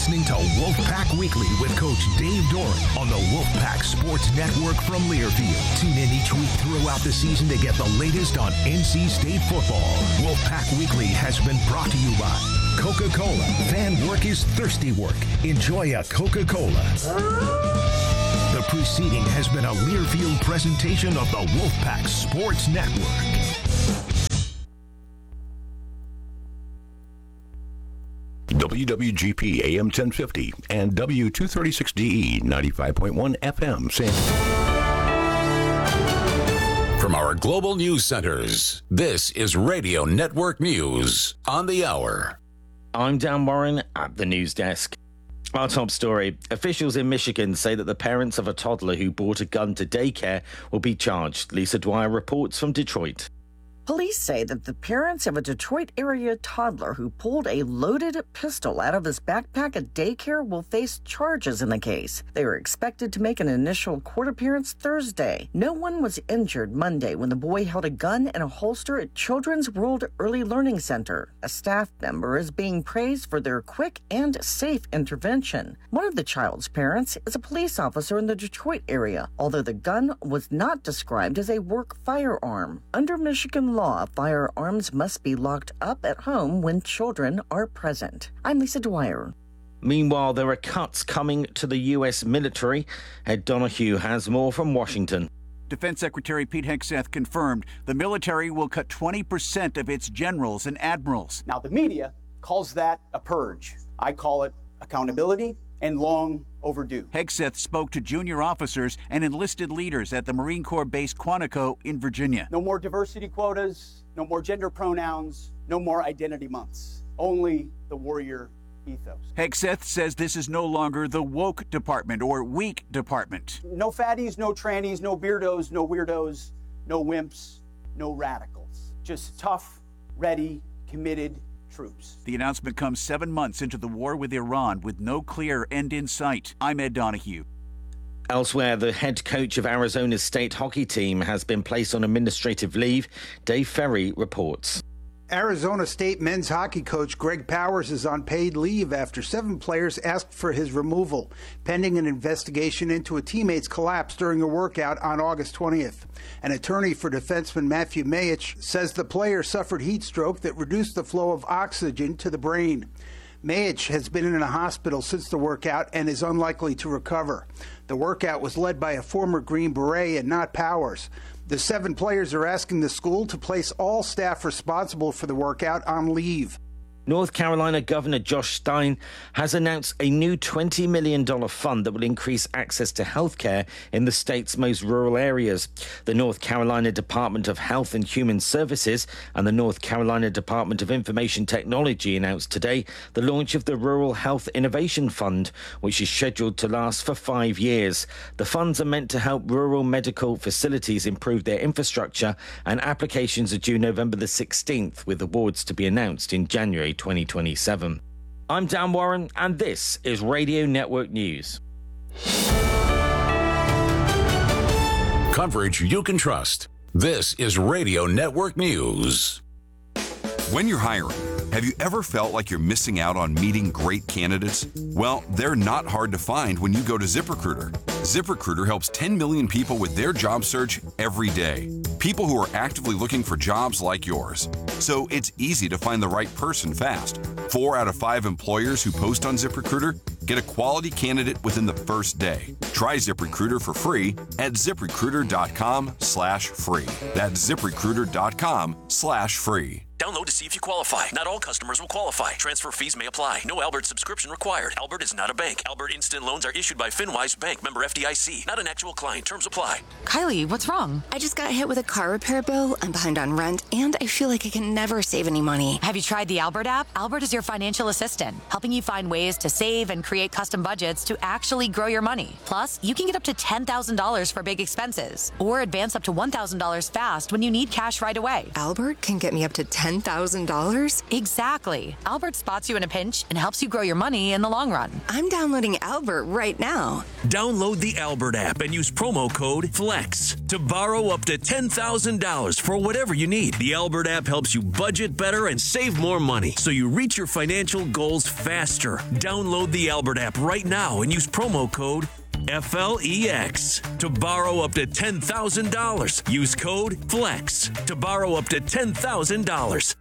listening to Wolfpack Weekly with Coach Dave Doran on the Wolfpack Sports Network from Learfield. Tune in each week throughout the season to get the latest on NC State football. Wolfpack Weekly has been brought to you by Coca-Cola. Fan work is thirsty work. Enjoy a Coca-Cola. The preceding has been a Learfield presentation of the Wolfpack Sports Network. WWGP AM 1050 and W236DE 95.1 FM. From our global news centers, this is Radio Network News on the hour. I'm Dan Warren at the news desk. Our top story. Officials in Michigan say that the parents of a toddler who brought a gun to daycare will be charged. Lisa Dwyer reports from Detroit. Police say that the parents of a Detroit-area toddler who pulled a loaded pistol out of his backpack at daycare will face charges in the case. They are expected to make an initial court appearance Thursday. No one was injured Monday when the boy held a gun in a holster at Children's World Early Learning Center. A staff member is being praised for their quick and safe intervention. One of the child's parents is a police officer in the Detroit area, although the gun was not described as a work firearm. Under Michigan law, firearms must be locked up at home when children are present. I'm Lisa Dwyer. Meanwhile, there are cuts coming to the U.S. military. Ed Donahue has more from Washington. Defense Secretary Pete Hegseth confirmed the military will cut 20% of its generals and admirals. Now, the media calls that a purge. I call it accountability and long overdue. Hegseth spoke to junior officers and enlisted leaders at the Marine Corps base Quantico in Virginia. No more diversity quotas, no more gender pronouns, no more identity months. Only the warrior ethos. Hegseth says this is no longer the woke department or weak department. No fatties, no trannies, no beardos, no weirdos, no wimps, no radicals. Just tough, ready, committed troops. The announcement comes 7 months into the war with Iran with no clear end in sight. I'm Ed Donahue. Elsewhere, the head coach of Arizona's state hockey team has been placed on administrative leave. Dave Ferry reports. Arizona State men's hockey coach Greg Powers is on paid leave after 7 players asked for his removal, pending an investigation into a teammate's collapse during a workout on August 20th. An attorney for defenseman Matthew Mayich says the player suffered heat stroke that reduced the flow of oxygen to the brain. Mayich has been in a hospital since the workout and is unlikely to recover. The workout was led by a former Green Beret and not Powers. The 7 players are asking the school to place all staff responsible for the workout on leave. North Carolina Governor Josh Stein has announced a new $20 million fund that will increase access to health care in the state's most rural areas. The North Carolina Department of Health and Human Services and the North Carolina Department of Information Technology announced today the launch of the Rural Health Innovation Fund, which is scheduled to last for 5 years. The funds are meant to help rural medical facilities improve their infrastructure, and applications are due November the 16th, with awards to be announced in January 2027. I'm Dan Warren, and this is Radio Network News. Coverage you can trust. This is Radio Network News. When you're hiring, have you ever felt like you're missing out on meeting great candidates? Well, they're not hard to find when you go to ZipRecruiter. ZipRecruiter helps 10 million people with their job search every day. People who are actively looking for jobs like yours. So it's easy to find the right person fast. 4 out of 5 employers who post on ZipRecruiter get a quality candidate within the first day. Try ZipRecruiter for free at ZipRecruiter.com/free. That's ZipRecruiter.com/free. Download to see if you qualify. Not all customers will qualify. Transfer fees may apply. No Albert subscription required. Albert is not a bank. Albert Instant Loans are issued by FinWise Bank, member FDIC. Not an actual client. Terms apply. Kylie, what's wrong? I just got hit with a car repair bill. I'm behind on rent, and I feel like I can never save any money. Have you tried the Albert app? Albert is your financial assistant, helping you find ways to save and create custom budgets to actually grow your money. Plus, you can get up to $10,000 for big expenses, or advance up to $1,000 fast when you need cash right away. Albert can get me up to $10,000 $10,000? Exactly. Albert spots you in a pinch and helps you grow your money in the long run. I'm downloading Albert right now. Download the Albert app and use promo code FLEX to borrow up to $10,000 for whatever you need. The Albert app helps you budget better and save more money so you reach your financial goals faster. Download the Albert app right now and use promo code FLEX to borrow up to $10,000. Use code FLEX to borrow up to $10,000.